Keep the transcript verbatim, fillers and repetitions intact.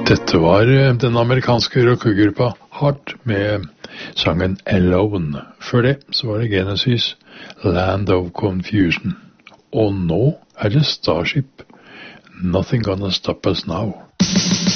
Dette var den amerikanske rockegruppa Heart med sangen Alone. Før det så var det Genesis, Land of Confusion. Og nå er det Starship, Nothing Gonna Stop Us Now.